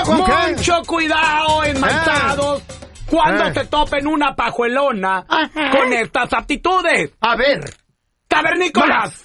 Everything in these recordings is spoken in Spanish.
Mucho cuidado, enmaizados, cuando se topen una pajuelona con estas aptitudes. A ver. ¡Cavernícolas!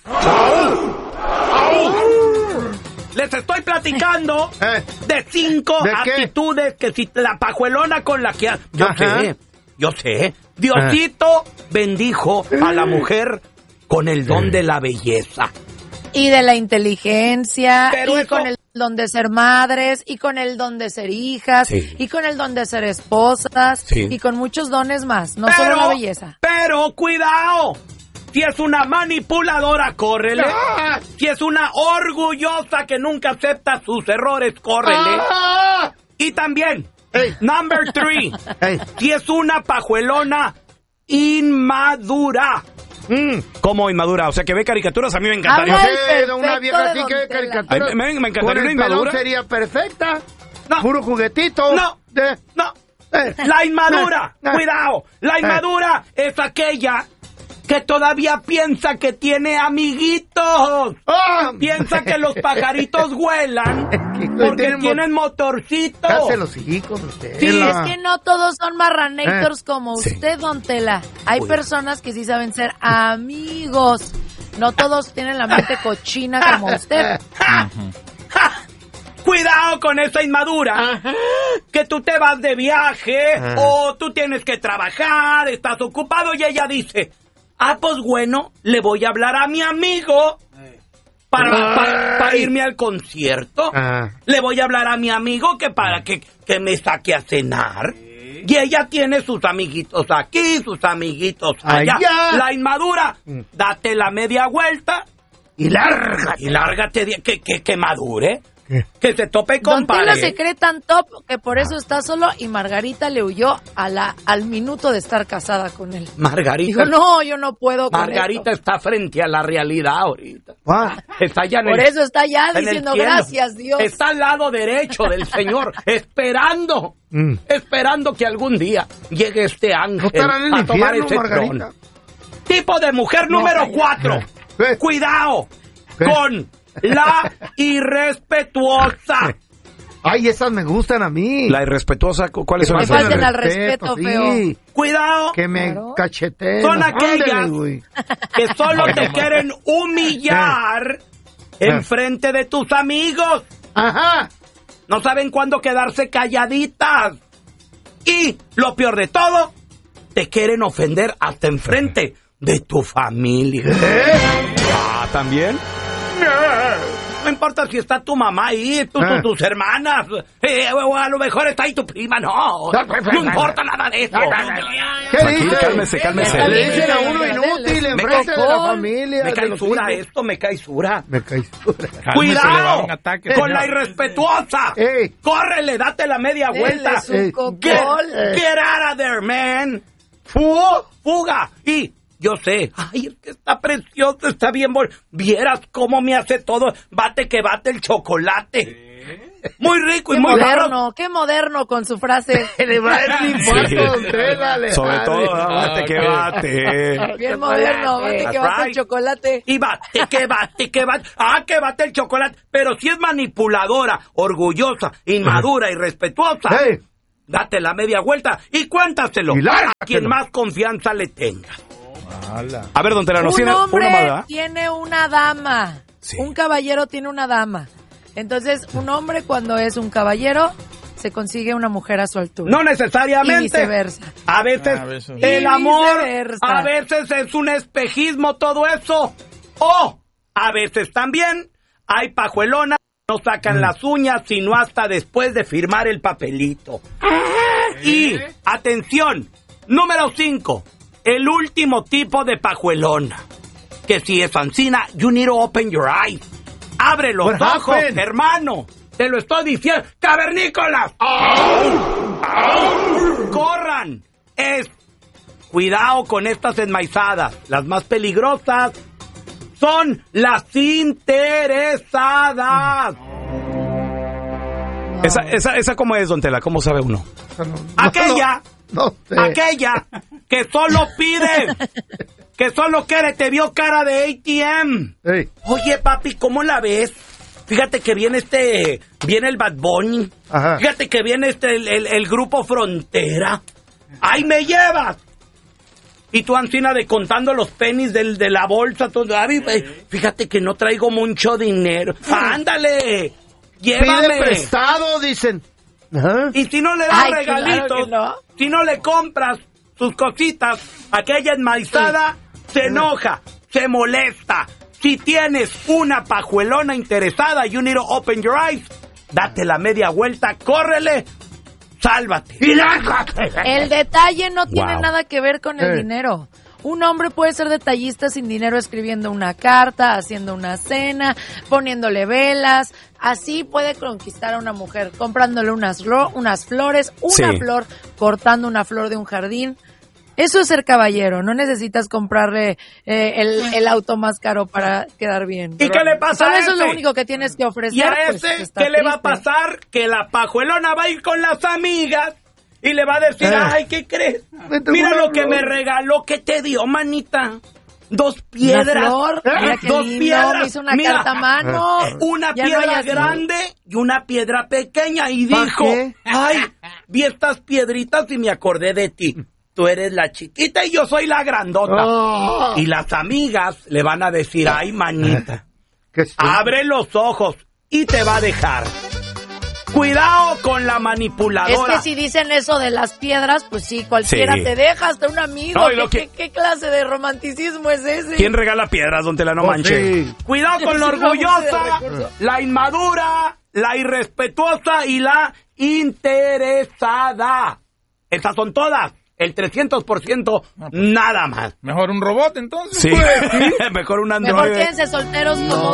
Les estoy platicando de 5 actitudes que si la pajuelona con la que... Yo sé. Diosito bendijo a la mujer con el don de la belleza. Y de la inteligencia, Pero y con el don de ser madres, y con el don de ser hijas, y con el don de ser esposas, y con muchos dones más, no solo la belleza. Pero cuidado, si es una manipuladora, córrele. Si es una orgullosa que nunca acepta sus errores, córrele. Y también, number 3, si es una pajuelona inmadura. ¿Cómo inmadura? O sea, que ve caricaturas, a mí me encantaría. Una vieja así que ve caricaturas. Me encantaría una inmadura. Sería perfecta. No. Puro juguetito. No. La inmadura. Cuidado. La inmadura es aquella que todavía piensa que tiene amiguitos. Piensa que los pajaritos vuelan porque tienen motorcito. Cállate los hijos usted. Sí, es que no todos son marranators como usted, don Tela. Hay personas que sí saben ser amigos. No todos tienen la mente cochina como usted. Cuidado con esa inmadura. Que tú te vas de viaje o tú tienes que trabajar, estás ocupado y ella dice... pues bueno, le voy a hablar a mi amigo para irme al concierto. Le voy a hablar a mi amigo para que me saque a cenar. Y ella tiene sus amiguitos aquí, sus amiguitos allá. La inmadura, date la media vuelta y lárgate que madure. Que se tope con pared. Don Tela se cree tan top que por eso está solo y Margarita le huyó al minuto de estar casada con él. Margarita. Dijo, no, yo no puedo con Margarita esto. está frente a la realidad ahorita. Está allá por eso está allá diciendo gracias, Dios. Está al lado derecho del Señor, esperando que algún día llegue este ángel a tomar ese trono. Tipo de mujer número 4. Cuidado con la irrespetuosa. Ay, esas me gustan a mí. La irrespetuosa, ¿cuáles son? Me falten al respeto, feo. Cuidado. Que me cacheteen. Son aquellas que solo te quieren humillar enfrente de tus amigos. No saben cuándo quedarse calladitas. Y lo peor de todo, te quieren ofender hasta enfrente de tu familia. ¿También? No importa si está tu mamá ahí, tus hermanas, o a lo mejor está ahí tu prima, no importa nada de eso. ¿Qué dice? Cálmese. Le dicen a uno inútil enfrente de la familia. Me cae sura esto, me cae sura. ¡Cuidado! Con la irrespetuosa. Córrele, date la media vuelta. Get out of there, man. Fuga. Y yo sé, ay, es que está precioso, está bien vieras cómo me hace todo, bate que bate el chocolate. Muy rico y muy moderno, qué moderno con su frase. Le va a dar un infarto, sobre todo, bate que bate. Bien moderno, bate que bate el chocolate. Y bate que bate. Que bate el chocolate. Pero si es manipuladora, orgullosa, inmadura, irrespetuosa, date la media vuelta y cuéntaselo a quien más confianza le tenga. A ver, don Telano, un hombre tiene una dama. Un caballero tiene una dama. Entonces, un hombre cuando es un caballero se consigue una mujer a su altura. No necesariamente. Y viceversa. A veces el amor, a veces es un espejismo todo eso. O a veces también hay pajuelonas que no sacan las uñas sino hasta después de firmar el papelito. Y, atención, número 5. El último tipo de pajuelona. Que si es ancina, you need to open your eyes. Abre los ojos, hermano. Te lo estoy diciendo. ¡Cavernícolas! ¡Corran! Cuidado con estas enmaizadas. Las más peligrosas son las interesadas. Esa ¿cómo es, don Tela? ¿Cómo sabe uno? Aquella que solo pide, que solo quiere, te vio cara de ATM. Oye, papi, ¿cómo la ves? Fíjate que viene el Bad Bunny. Ajá. Fíjate que viene el grupo Frontera. ¡Ahí me llevas! Y tú, Ancina, de contando los pennies de la bolsa. Todo. Fíjate que no traigo mucho dinero. ¡Ándale! ¡Llévame! Pide prestado, dicen. Ajá. Y si no le das regalitos, claro que no. si no le compras sus cositas, aquella enmaizada, se enoja, se molesta. Si tienes una pajuelona interesada, you need to open your eyes, date la media vuelta, córrele, sálvate. El detalle no tiene nada que ver con el dinero. Un hombre puede ser detallista sin dinero, escribiendo una carta, haciendo una cena, poniéndole velas. Así puede conquistar a una mujer, comprándole unas flores, flor, cortando una flor de un jardín. Eso es ser caballero. No necesitas comprarle el auto más caro para quedar bien. ¿Y qué le pasa a eso es ese? lo único que tienes que ofrecer. ¿Y a pues, ese qué le va a pasar? Que la pajuelona va a ir con las amigas y le va a decir, ay, ¿qué crees? Mira lo que me regaló, ¿qué te dio, manita? 2 piedras. Una flor. Mira qué 2 lindo, piedras. me hizo una carta a mano. Una Ya no piedra hay así. grande y una piedra pequeña. Y ¿Pa' dijo, qué? ay, vi estas piedritas y me acordé de ti. Tú eres la chiquita y yo soy la grandota. Oh. Y las amigas le van a decir, ay, manita, ¿Qué es? abre los ojos y te va a dejar. Cuidado con la Es manipuladora. que si dicen eso de las piedras, pues sí, cualquiera Sí. te deja, hasta un amigo. No, y lo ¿Qué clase de romanticismo es ese? ¿Quién regala piedras, don Tela? No Oh, manche. sí. Cuidado con la Sí, vamos de orgullosa, recursos. la inmadura, la irrespetuosa y la interesada. Esas son todas. El 300% nada más. Mejor un robot, entonces. Sí. Mejor un androide. Mejor quédense solteros como